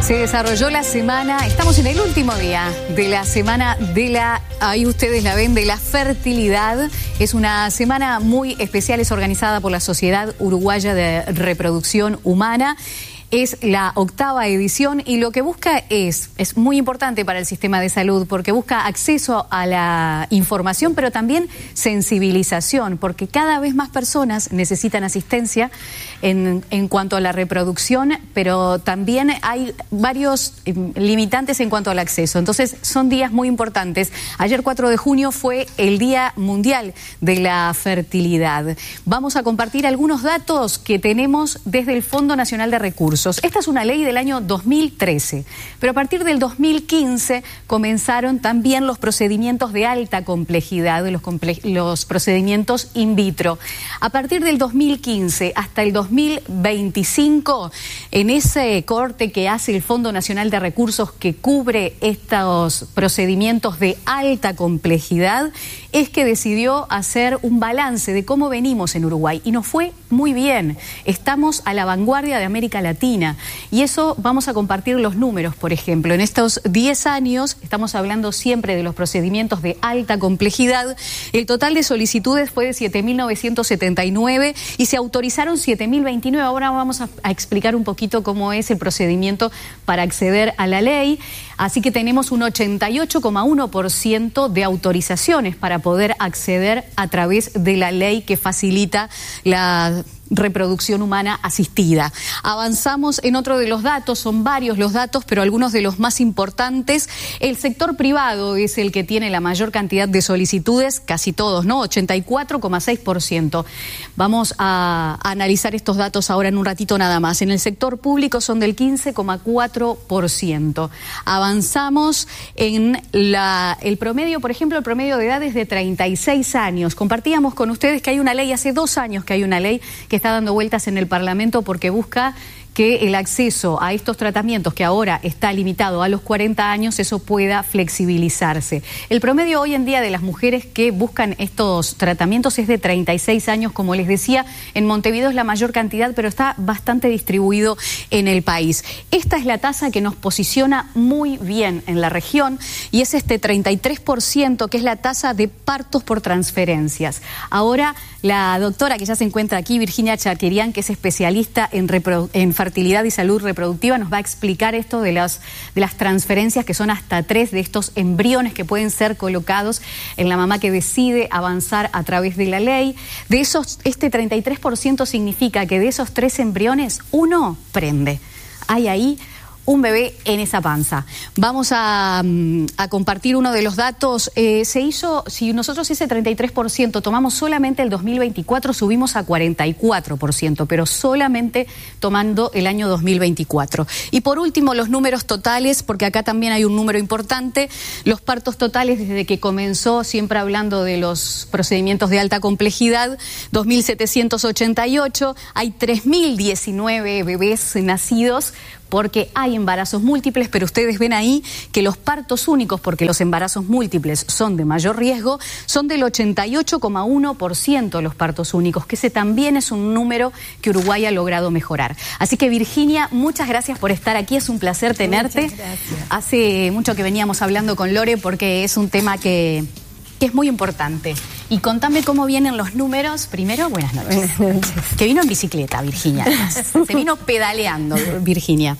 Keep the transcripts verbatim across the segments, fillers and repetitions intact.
Se desarrolló la semana, estamos en el último día de la semana de la, ahí ustedes la ven, de la fertilidad. Es una semana muy especial, es organizada por la Sociedad Uruguaya de Reproducción Humana. Es la octava edición y lo que busca es, es muy importante para el sistema de salud porque busca acceso a la información, pero también sensibilización, porque cada vez más personas necesitan asistencia en, en cuanto a la reproducción, pero también hay varios limitantes en cuanto al acceso. Entonces son días muy importantes. Ayer cuatro de junio fue el Día Mundial de la Fertilidad. Vamos a compartir algunos datos que tenemos desde el Fondo Nacional de Recursos. Esta es una ley del año dos mil trece, pero a partir del dos mil quince comenzaron también los procedimientos de alta complejidad, los, comple los procedimientos in vitro. A partir del dos mil quince hasta el dos mil veinticinco, en ese corte que hace el Fondo Nacional de Recursos que cubre estos procedimientos de alta complejidad, es que decidió hacer un balance de cómo venimos en Uruguay y nos fue muy bien. Estamos a la vanguardia de América Latina y eso vamos a compartir los números, por ejemplo. En estos diez años, estamos hablando siempre de los procedimientos de alta complejidad, el total de solicitudes fue de siete mil novecientos setenta y nueve y se autorizaron siete mil veintinueve. Ahora vamos a, a explicar un poquito cómo es el procedimiento para acceder a la ley. Así que tenemos un ochenta y ocho coma uno por ciento de autorizaciones para poder acceder a través de la ley que facilita la reproducción humana asistida. Avanzamos en otro de los datos, son varios los datos, pero algunos de los más importantes. El sector privado es el que tiene la mayor cantidad de solicitudes, casi todos, ¿no? ochenta y cuatro coma seis por ciento. Vamos a analizar estos datos ahora en un ratito nada más. En el sector público son del quince coma cuatro por ciento. Avanzamos en la, el promedio, por ejemplo, el promedio de edad es de treinta y seis años. Compartíamos con ustedes que hay una ley, hace dos años que hay una ley que está dando vueltas en el Parlamento porque busca que el acceso a estos tratamientos, que ahora está limitado a los cuarenta años, eso pueda flexibilizarse. El promedio hoy en día de las mujeres que buscan estos tratamientos es de treinta y seis años, como les decía, en Montevideo es la mayor cantidad, pero está bastante distribuido en el país. Esta es la tasa que nos posiciona muy bien en la región y es este treinta y tres por ciento, que es la tasa de partos por transferencias. Ahora, la doctora que ya se encuentra aquí, Virginia Chaquerian, que es especialista en, en fertilidad y salud reproductiva, nos va a explicar esto de las, de las transferencias, que son hasta tres de estos embriones que pueden ser colocados en la mamá que decide avanzar a través de la ley. De esos, este treinta y tres por ciento significa que de esos tres embriones, uno prende. Hay ahí un bebé en esa panza. Vamos a, a compartir uno de los datos. Eh, se hizo, si nosotros ese treinta y tres por ciento tomamos solamente el dos mil veinticuatro, subimos a cuarenta y cuatro por ciento, pero solamente tomando el año dos mil veinticuatro. Y por último, los números totales, porque acá también hay un número importante. Los partos totales desde que comenzó, siempre hablando de los procedimientos de alta complejidad, dos mil setecientos ochenta y ocho, hay tres mil diecinueve bebés nacidos, porque hay embarazos múltiples, pero ustedes ven ahí que los partos únicos, porque los embarazos múltiples son de mayor riesgo, son del ochenta y ocho coma uno por ciento los partos únicos, que ese también es un número que Uruguay ha logrado mejorar. Así que, Virginia, muchas gracias por estar aquí, es un placer tenerte. Muchas gracias. Hace mucho que veníamos hablando con Lore porque es un tema que, que es muy importante. Y contame cómo vienen los números. Primero, buenas noches. Buenas noches. Que vino en bicicleta, Virginia. Se vino pedaleando, Virginia.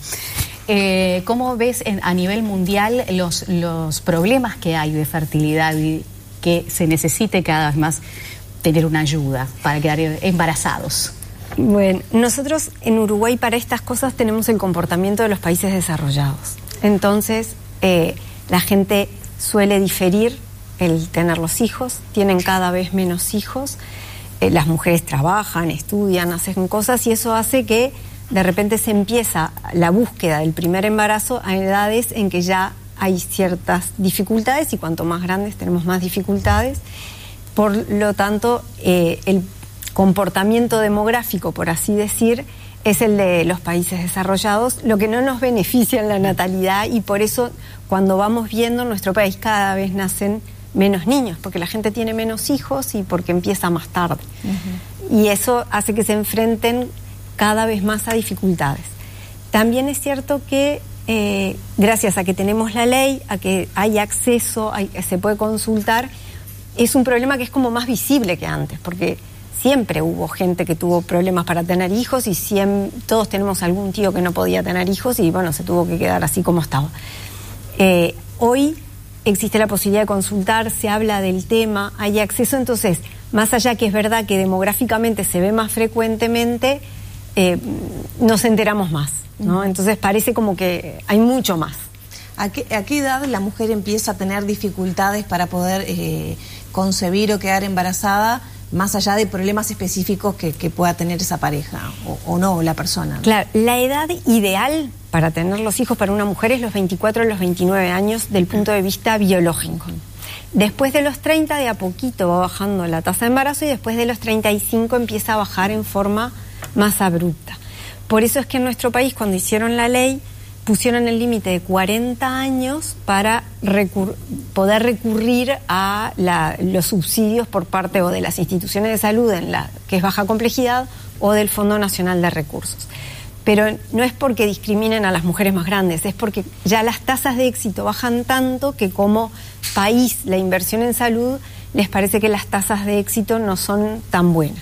Eh, ¿Cómo ves en, a nivel mundial los, los problemas que hay de fertilidad y que se necesite cada vez más tener una ayuda para quedar embarazados? Bueno, nosotros en Uruguay para estas cosas tenemos el comportamiento de los países desarrollados. Entonces, eh, la gente suele diferir el tener los hijos, tienen cada vez menos hijos, eh, las mujeres trabajan, estudian, hacen cosas y eso hace que de repente se empieza la búsqueda del primer embarazo a edades en que ya hay ciertas dificultades y cuanto más grandes tenemos más dificultades. Por lo tanto, eh, el comportamiento demográfico, por así decir, es el de los países desarrollados, lo que no nos beneficia en la natalidad y por eso cuando vamos viendo en nuestro país cada vez nacen menos niños, porque la gente tiene menos hijos y porque empieza más tarde. Uh-huh. Y eso hace que se enfrenten cada vez más a dificultades. También es cierto que eh, gracias a que tenemos la ley, a que hay acceso, hay, se puede consultar, es un problema que es como más visible que antes, porque siempre hubo gente que tuvo problemas para tener hijos y siempre, todos tenemos algún tío que no podía tener hijos y bueno, se tuvo que quedar así como estaba. Eh, hoy existe la posibilidad de consultar, se habla del tema, hay acceso, entonces, más allá que es verdad que demográficamente se ve más frecuentemente, eh, nos enteramos más, ¿no? Entonces parece como que hay mucho más. ¿A qué, a qué edad la mujer empieza a tener dificultades para poder eh, concebir o quedar embarazada, más allá de problemas específicos que, que pueda tener esa pareja o, o no, la persona, ¿no? Claro, la edad ideal para tener los hijos para una mujer es los veinticuatro o los veintinueve años del punto de vista biológico. Después de los treinta, de a poquito va bajando la tasa de embarazo y después de los treinta y cinco empieza a bajar en forma más abrupta. Por eso es que en nuestro país, cuando hicieron la ley, pusieron el límite de cuarenta años para recur- poder recurrir a la, los subsidios por parte o de las instituciones de salud, en la que es baja complejidad, o del Fondo Nacional de Recursos. Pero no es porque discriminen a las mujeres más grandes, es porque ya las tasas de éxito bajan tanto que como país la inversión en salud les parece que las tasas de éxito no son tan buenas.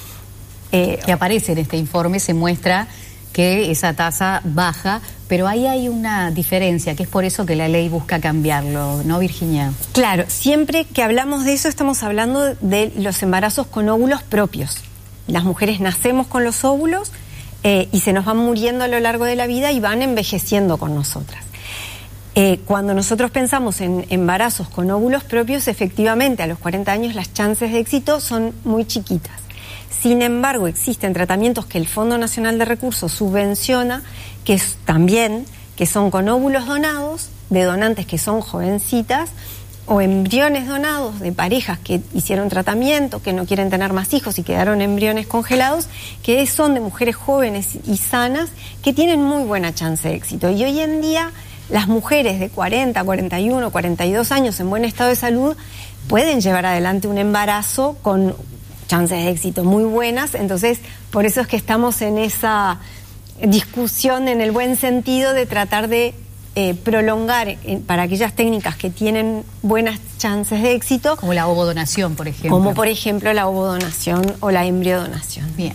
Eh, que aparece en este informe, se muestra que esa tasa baja, pero ahí hay una diferencia, que es por eso que la ley busca cambiarlo, ¿no, Virginia? Claro, siempre que hablamos de eso estamos hablando de los embarazos con óvulos propios. Las mujeres nacemos con los óvulos eh, y se nos van muriendo a lo largo de la vida y van envejeciendo con nosotras. Eh, cuando nosotros pensamos en embarazos con óvulos propios, efectivamente a los cuarenta años las chances de éxito son muy chiquitas. Sin embargo, existen tratamientos que el Fondo Nacional de Recursos subvenciona, que es, también, que son con óvulos donados, de donantes que son jovencitas, o embriones donados de parejas que hicieron tratamiento, que no quieren tener más hijos y quedaron embriones congelados, que son de mujeres jóvenes y sanas, que tienen muy buena chance de éxito. Y hoy en día, las mujeres de cuarenta, cuarenta y uno, cuarenta y dos años en buen estado de salud pueden llevar adelante un embarazo con chances de éxito muy buenas, entonces por eso es que estamos en esa discusión en el buen sentido de tratar de eh, prolongar eh, para aquellas técnicas que tienen buenas chances de éxito. Como la ovodonación, por ejemplo. Como por ejemplo la ovodonación o la embriodonación. Bien.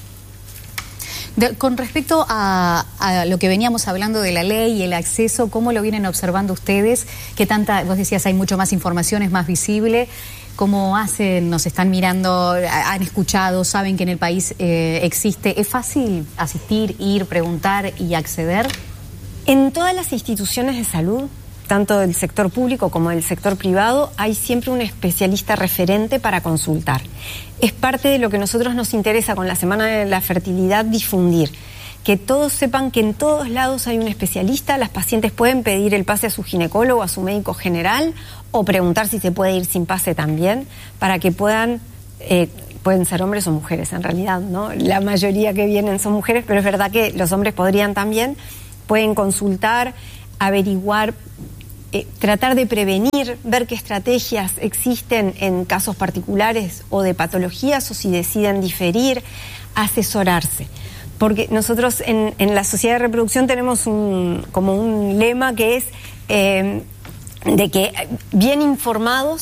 De, con respecto a, a lo que veníamos hablando de la ley y el acceso, ¿cómo lo vienen observando ustedes? ¿Qué tanta, vos decías, hay mucho más información, es más visible? ¿Cómo hacen? ¿Nos están mirando? ¿Han escuchado? ¿Saben que en el país eh, existe? ¿Es fácil asistir, ir, preguntar y acceder? En todas las instituciones de salud, tanto del sector público como del sector privado, hay siempre un especialista referente para consultar. Es parte de lo que a nosotros nos interesa con la Semana de la Fertilidad difundir. Que todos sepan que en todos lados hay un especialista, las pacientes pueden pedir el pase a su ginecólogo, a su médico general, o preguntar si se puede ir sin pase también, para que puedan, eh, pueden ser hombres o mujeres en realidad, ¿no? La mayoría que vienen son mujeres, pero es verdad que los hombres podrían también, pueden consultar, averiguar, eh, tratar de prevenir, ver qué estrategias existen en casos particulares o de patologías, o si deciden diferir, asesorarse. Porque nosotros en, en la Sociedad de Reproducción tenemos un, como un lema que es eh, de que bien informados